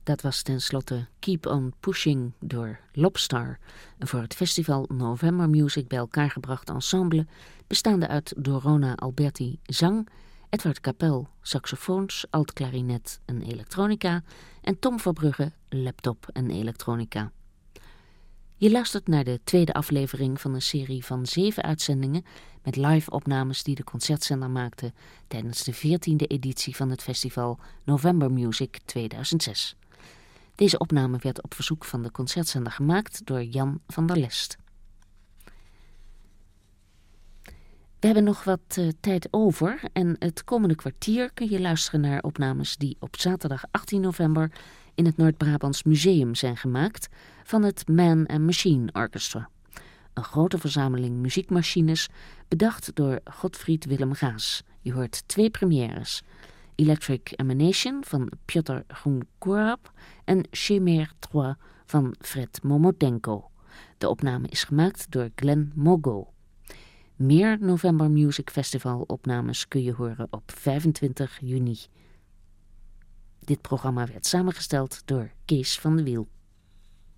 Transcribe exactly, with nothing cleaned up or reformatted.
Dat was tenslotte Keep on Pushing door Lobstar, een voor het festival November Music bij elkaar gebracht ensemble, bestaande uit Dorona Alberti zang, Edward Capel saxofoons, altklarinet en elektronica en Tom Verbrugge laptop en elektronica. Je luistert naar de tweede aflevering van een serie van zeven uitzendingen met live-opnames die de concertzender maakte tijdens de veertiende editie van het festival November Music tweeduizend zes. Deze opname werd op verzoek van de concertzender gemaakt door Jan van der Lest. We hebben nog wat uh, tijd over en het komende kwartier kun je luisteren naar opnames die op zaterdag achttien november in het Noord-Brabants Museum zijn gemaakt van het Man and Machine Orchestra. Een grote verzameling muziekmachines bedacht door Godfried Willem Gaas. Je hoort twee premières. Electric Emanation van Piotr Gunkurab en Chimère drie van Fred Momodenko. De opname is gemaakt door Glenn Mogo. Meer November Music Festival opnames kun je horen op vijfentwintig juni. Dit programma werd samengesteld door Kees van de Wiel.